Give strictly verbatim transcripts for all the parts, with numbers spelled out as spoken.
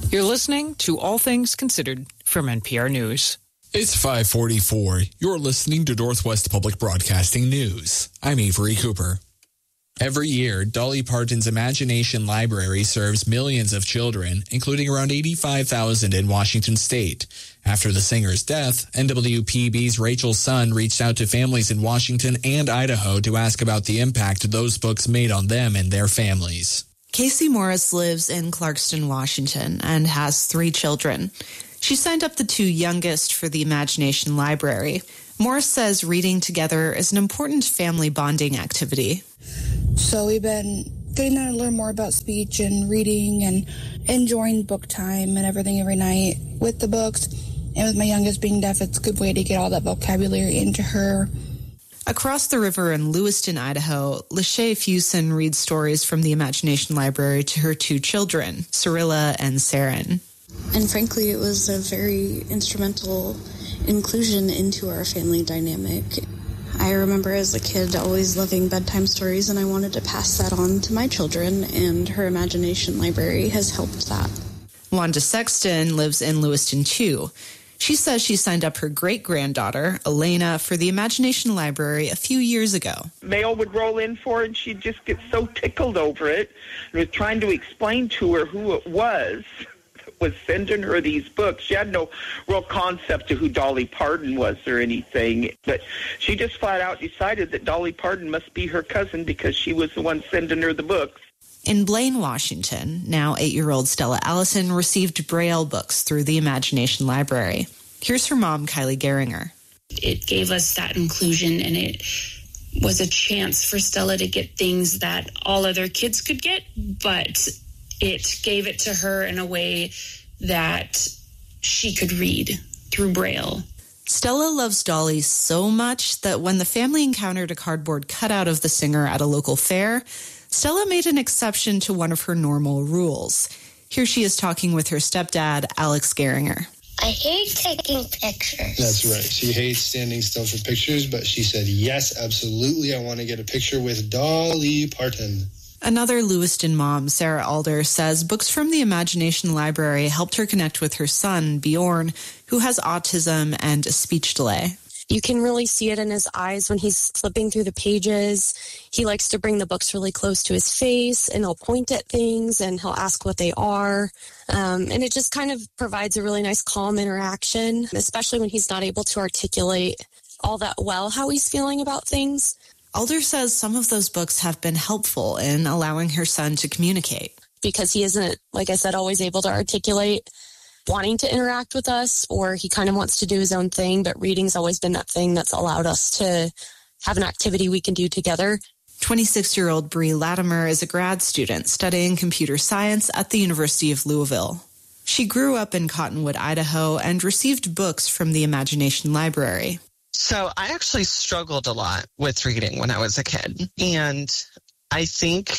You're listening to All Things Considered from N P R News. It's five forty-four. You're listening to Northwest Public Broadcasting News. I'm Avery Cooper. Every year, Dolly Parton's Imagination Library serves millions of children, including around eighty-five thousand in Washington state. After the singer's death, N W P B's Rachel Sun reached out to families in Washington and Idaho to ask about the impact those books made on them and their families. Casey Morris lives in Clarkston, Washington, and has three children. She signed up the two youngest for the Imagination Library. Morris says reading together is an important family bonding activity. So we've been getting to learn more about speech and reading and enjoying book time and everything every night with the books. And with my youngest being deaf, it's a good way to get all that vocabulary into her. Across the river in Lewiston, Idaho, Lachey Fusen reads stories from the Imagination Library to her two children, Cyrilla and Saren. And frankly, it was a very instrumental inclusion into our family dynamic. I remember as a kid always loving bedtime stories, and I wanted to pass that on to my children, and her Imagination Library has helped that. Wanda Sexton lives in Lewiston, too. She says she signed up her great-granddaughter, Elena, for the Imagination Library a few years ago. Mail would roll in for her, and she'd just get so tickled over it. I was trying to explain to her who it was that was sending her these books. She had no real concept of who Dolly Parton was or anything, but she just flat out decided that Dolly Parton must be her cousin because she was the one sending her the books. In Blaine, Washington, now eight-year-old Stella Allison received Braille books through the Imagination Library. Here's her mom, Kylie Geringer. It gave us that inclusion, and it was a chance for Stella to get things that all other kids could get, but it gave it to her in a way that she could read through Braille. Stella loves Dolly so much that when the family encountered a cardboard cutout of the singer at a local fair, Stella made an exception to one of her normal rules. Here she is talking with her stepdad, Alex Geringer. I hate taking pictures. That's right. She hates standing still for pictures, but she said, yes, absolutely, I want to get a picture with Dolly Parton. Another Lewiston mom, Sarah Alder, says books from the Imagination Library helped her connect with her son, Bjorn, who has autism and a speech delay. You can really see it in his eyes when he's flipping through the pages. He likes to bring the books really close to his face, and he'll point at things, and he'll ask what they are. Um, and it just kind of provides a really nice, calm interaction, especially when he's not able to articulate all that well how he's feeling about things. Alder says some of those books have been helpful in allowing her son to communicate. Because he isn't, like I said, always able to articulate wanting to interact with us, or he kind of wants to do his own thing, but reading's always been that thing that's allowed us to have an activity we can do together. twenty-six-year-old Bree Latimer is a grad student studying computer science at the University of Louisville. She grew up in Cottonwood, Idaho, and received books from the Imagination Library. So I actually struggled a lot with reading when I was a kid, and I think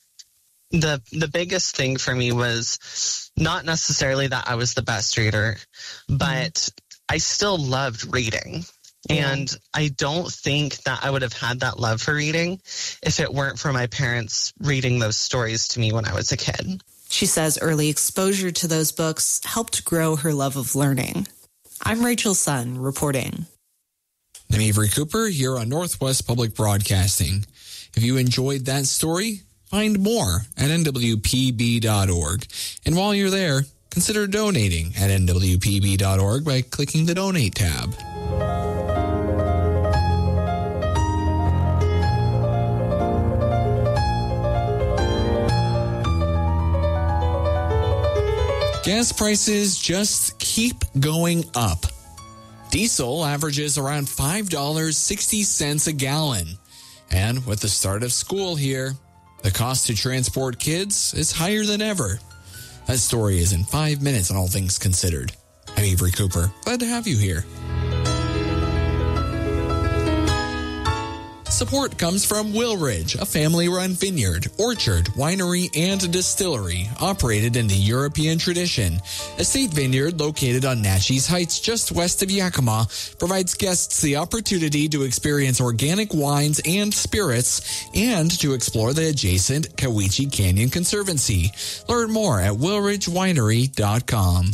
the the biggest thing for me was not necessarily that I was the best reader, but I still loved reading. Yeah. And I don't think that I would have had that love for reading if it weren't for my parents reading those stories to me when I was a kid. She says early exposure to those books helped grow her love of learning. I'm Rachel Sun, reporting. I'm Avery Cooper here on Northwest Public Broadcasting. If you enjoyed that story, find more at N W P B dot org. And while you're there, consider donating at N W P B dot org by clicking the Donate tab. Gas prices just keep going up. Diesel averages around five dollars and sixty cents a gallon. And with the start of school here, the cost to transport kids is higher than ever. That story is in five minutes on All Things Considered. I'm Avery Cooper. Glad to have you here. Support comes from Willridge, a family-run vineyard, orchard, winery, and distillery operated in the European tradition. Estate Vineyard, located on Natchez Heights just west of Yakima, provides guests the opportunity to experience organic wines and spirits and to explore the adjacent Cowiche Canyon Conservancy. Learn more at willridge winery dot com.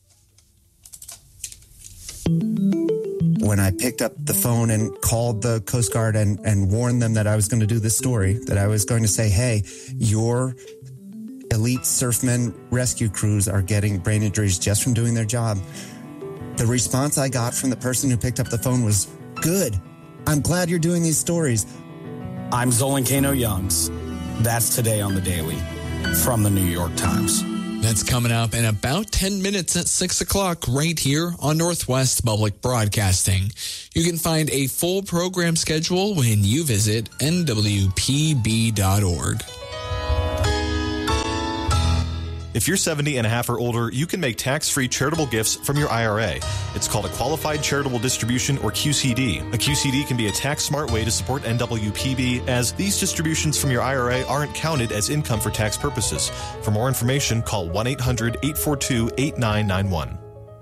When I picked up the phone and called the Coast Guard and, and warned them that I was going to do this story, that I was going to say, hey, your elite surfmen rescue crews are getting brain injuries just from doing their job, the response I got from the person who picked up the phone was, good. I'm glad you're doing these stories. I'm Zolan Kano Youngs. That's today on The Daily from the New York Times. That's coming up in about ten minutes at six o'clock right here on Northwest Public Broadcasting. You can find a full program schedule when you visit N W P B dot org. If you're seventy and a half or older, you can make tax-free charitable gifts from your I R A. It's called a Qualified Charitable Distribution, or Q C D. A Q C D can be a tax-smart way to support N W P B, as these distributions from your I R A aren't counted as income for tax purposes. For more information, call one eight hundred eight four two eight nine nine one.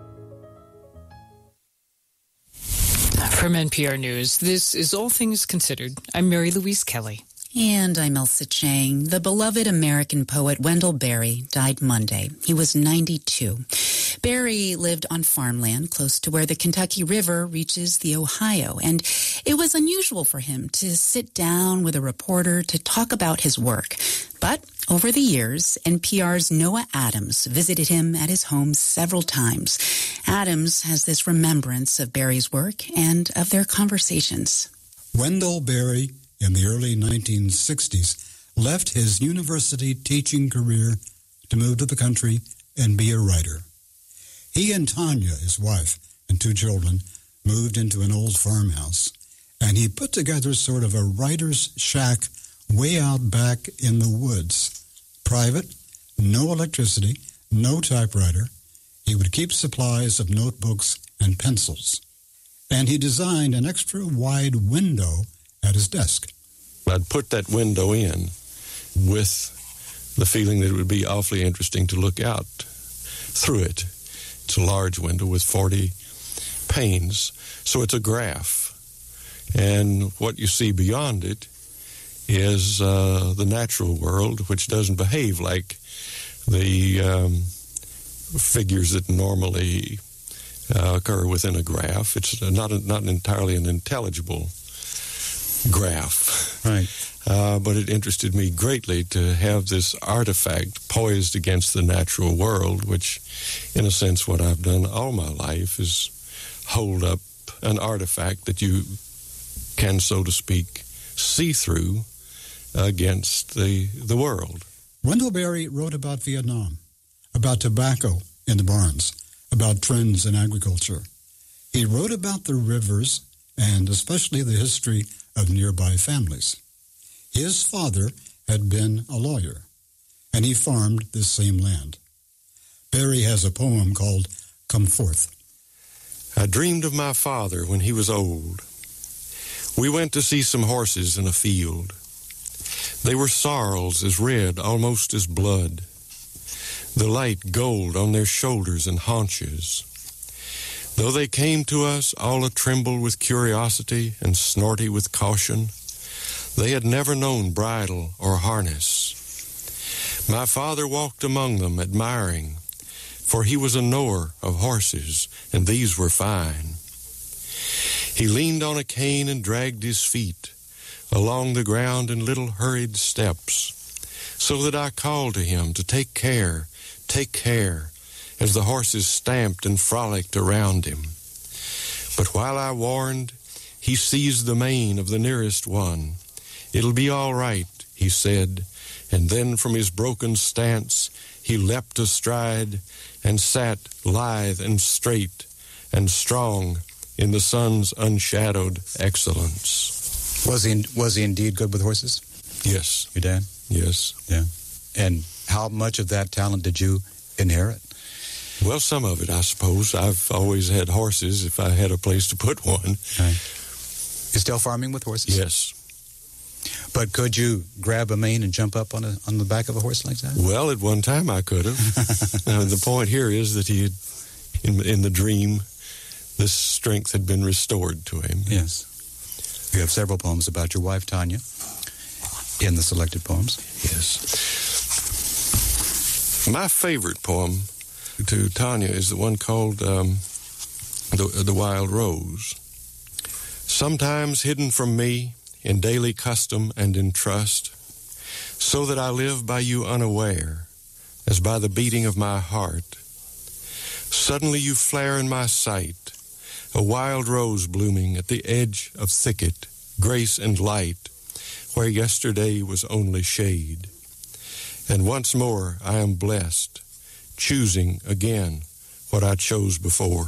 From N P R News, this is All Things Considered. I'm Mary Louise Kelly. And I'm Elsa Chang. The beloved American poet Wendell Berry died Monday. He was ninety-two. Berry lived on farmland close to where the Kentucky River reaches the Ohio, and it was unusual for him to sit down with a reporter to talk about his work. But over the years, N P R's Noah Adams visited him at his home several times. Adams has this remembrance of Berry's work and of their conversations. Wendell Berry, in the early nineteen sixties, left his university teaching career to move to the country and be a writer. He and Tanya, his wife, and two children, moved into an old farmhouse, and he put together sort of a writer's shack way out back in the woods. Private, no electricity, no typewriter. He would keep supplies of notebooks and pencils. And he designed an extra wide window at his desk. I'd put that window in with the feeling that it would be awfully interesting to look out through it. It's a large window with forty panes, so it's a graph. And what you see beyond it is uh, the natural world, which doesn't behave like the um, figures that normally uh, occur within a graph. It's not a, not entirely an intelligible graph. Right. Uh, but it interested me greatly to have this artifact poised against the natural world, which, in a sense, what I've done all my life is hold up an artifact that you can, so to speak, see through against the the world. Wendell Berry wrote about Vietnam, about tobacco in the barns, about trends in agriculture. He wrote about the rivers and especially the history of nearby families. His father had been a lawyer, and he farmed this same land. Berry has a poem called Come Forth. I dreamed of my father when he was old. We went to see some horses in a field. They were sorrels as red, almost as blood. The light gold on their shoulders and haunches. Though they came to us all a-tremble with curiosity and snorty with caution, they had never known bridle or harness. My father walked among them, admiring, for he was a knower of horses, and these were fine. He leaned on a cane and dragged his feet along the ground in little hurried steps, so that I called to him to take care, take care, as the horses stamped and frolicked around him. But while I warned, he seized the mane of the nearest one. It'll be all right, he said, and then from his broken stance he leapt astride and sat lithe and straight and strong in the sun's unshadowed excellence. Was he was he indeed good with horses? Yes. Your dad? Yes. Yeah. And how much of that talent did you inherit? Well, some of it, I suppose. I've always had horses if I had a place to put one. Right. You're still farming with horses? Yes. But could you grab a mane and jump up on a on the back of a horse like that? Well, at one time I could have. Now, the point here is that he had, in, in the dream, this strength had been restored to him. Yes. You have several poems about your wife, Tanya, in the selected poems. Yes. My favorite poem to Tanya is the one called um, the, the Wild Rose. Sometimes hidden from me in daily custom and in trust, so that I live by you unaware, as by the beating of my heart. Suddenly you flare in my sight, a wild rose blooming at the edge of thicket, grace and light, where yesterday was only shade. And once more I am blessed, choosing again what I chose before.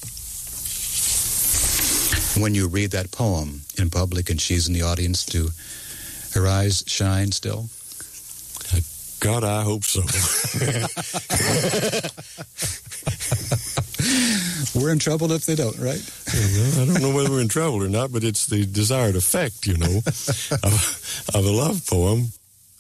When you read that poem in public and she's in the audience, do her eyes shine still? God, I hope so. We're in trouble if they don't, right? I don't know whether we're in trouble or not, but it's the desired effect, you know, of, of a love poem.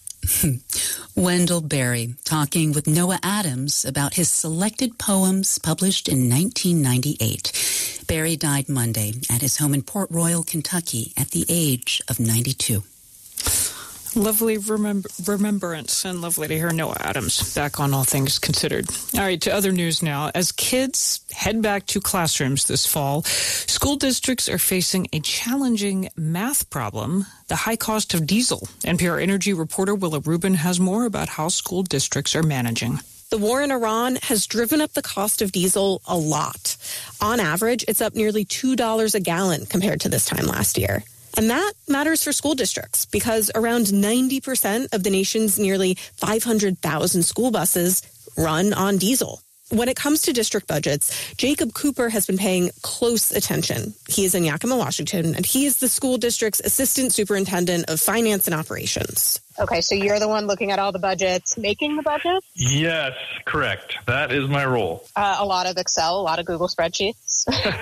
Wendell Berry talking with Noah Adams about his selected poems published in nineteen ninety-eight. Berry died Monday at his home in Port Royal, Kentucky, at the age of ninety-two. Lovely remember- remembrance and lovely to hear Noah Adams back on All Things Considered. All right, to other news now. As kids head back to classrooms this fall, school districts are facing a challenging math problem, the high cost of diesel. N P R Energy reporter Willa Rubin has more about how school districts are managing. The war in Iran has driven up the cost of diesel a lot. On average, it's up nearly two dollars a gallon compared to this time last year. And that matters for school districts because around ninety percent of the nation's nearly five hundred thousand school buses run on diesel. When it comes to district budgets, Jacob Cooper has been paying close attention. He is in Yakima, Washington, and he is the school district's assistant superintendent of finance and operations. Okay, so you're the one looking at all the budgets, making the budget? Yes, correct. That is my role. Uh, a lot of Excel, a lot of Google spreadsheets.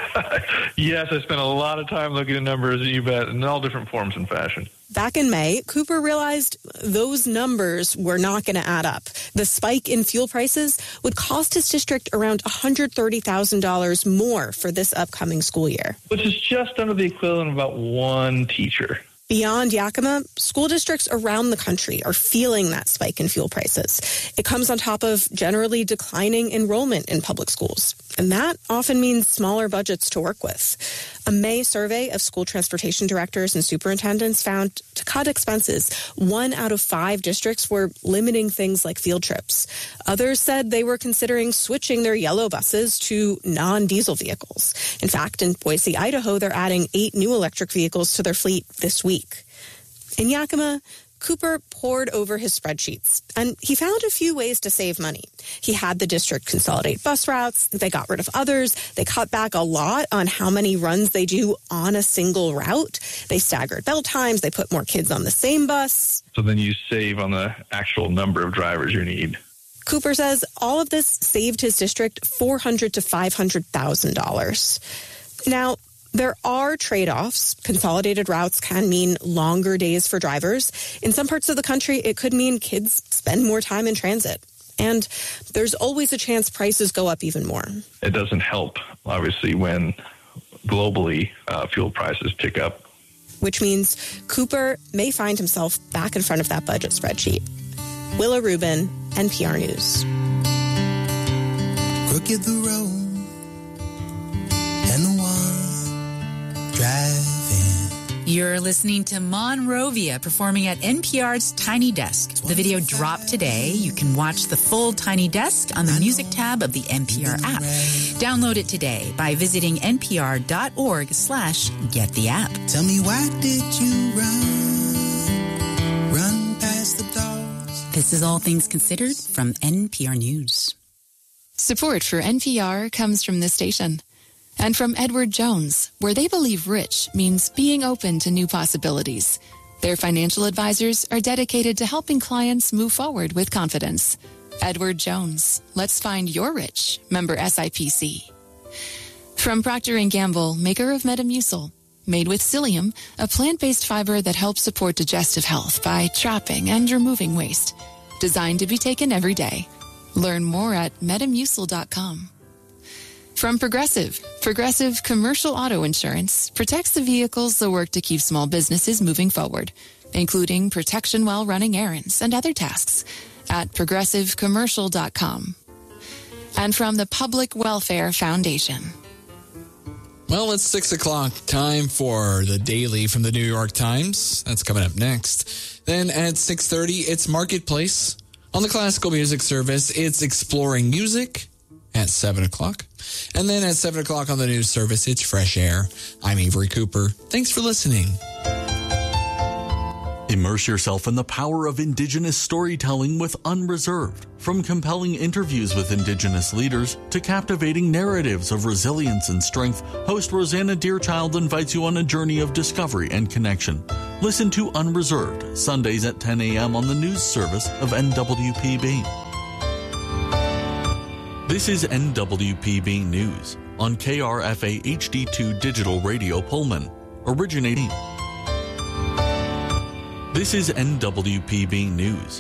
Yes, I spent a lot of time looking at numbers, you bet, in all different forms and fashion. Back in May, Cooper realized those numbers were not going to add up. The spike in fuel prices would cost his district around one hundred thirty thousand dollars more for this upcoming school year. Which is just under the equivalent of about one teacher. Beyond Yakima, school districts around the country are feeling that spike in fuel prices. It comes on top of generally declining enrollment in public schools, and that often means smaller budgets to work with. A May survey of school transportation directors and superintendents found to cut expenses, one out of five districts were limiting things like field trips. Others said they were considering switching their yellow buses to non-diesel vehicles. In fact, in Boise, Idaho, they're adding eight new electric vehicles to their fleet this week. In Yakima, Cooper pored over his spreadsheets, and he found a few ways to save money. He had the district consolidate bus routes, they got rid of others, they cut back a lot on how many runs they do on a single route, they staggered bell times, they put more kids on the same bus. So then you save on the actual number of drivers you need. Cooper says all of this saved his district four hundred thousand to five hundred thousand dollars. Now, there are trade-offs. Consolidated routes can mean longer days for drivers. In some parts of the country, it could mean kids spend more time in transit. And there's always a chance prices go up even more. It doesn't help, obviously, when globally uh, fuel prices tick up. Which means Cooper may find himself back in front of that budget spreadsheet. Willa Rubin, N P R News. Crooked the road and the one driving. You're listening to Monrovia performing at N P R's Tiny Desk. The video dropped today. You can watch the full Tiny Desk on the music tab of the N P R app. Download it today by visiting npr.org slash get the app. Tell me, why did you run, run past the dogs? This is All Things Considered from N P R News. Support for N P R comes from this station. And from Edward Jones, where they believe rich means being open to new possibilities. Their financial advisors are dedicated to helping clients move forward with confidence. Edward Jones, let's find your rich. Member S I P C. From Procter and Gamble, maker of Metamucil. made with psyllium, a plant-based fiber that helps support digestive health by trapping and removing waste. Designed to be taken every day. Learn more at metamucil dot com. From Progressive, Progressive Commercial Auto Insurance protects the vehicles that work to keep small businesses moving forward, including protection while running errands and other tasks at progressive commercial dot com. And from the Public Welfare Foundation. Well, it's six o'clock. Time for the Daily from the New York Times. That's coming up next. Then at six thirty, it's Marketplace. On the Classical Music Service, it's Exploring Music at seven o'clock. And then at seven o'clock on the News Service, it's Fresh Air. I'm Avery Cooper. Thanks for listening. Immerse yourself in the power of Indigenous storytelling with Unreserved. From compelling interviews with Indigenous leaders to captivating narratives of resilience and strength, host Rosanna Deerchild invites you on a journey of discovery and connection. Listen to Unreserved, Sundays at ten a.m. on the News Service of N W P B. This is N W P B News on K R F A H D two Digital Radio Pullman, originating. This is N W P B News